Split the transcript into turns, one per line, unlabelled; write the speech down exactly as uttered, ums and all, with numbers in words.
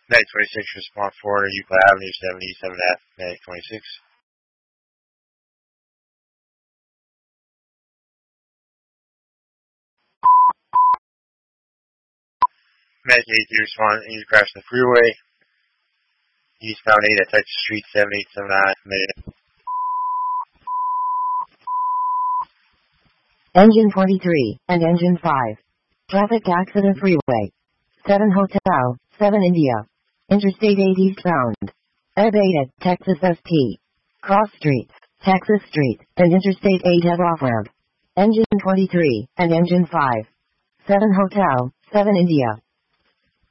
Medic twenty-six, respond forward, Euclid Avenue, seventy-seven F, Medic twenty-six. Medic eighty-three, respond, engine crash on the freeway. Eastbound eight at Texas Street, seven eight seven nine, Medic.
Engine twenty-three, and Engine five. Traffic accident freeway. seven Hotel, seven India. Interstate eight eastbound. E B eight at Texas S T. Cross streets, Texas Street, and Interstate eight at off-ramp. Engine twenty-three, and Engine five. seven Hotel, seven India.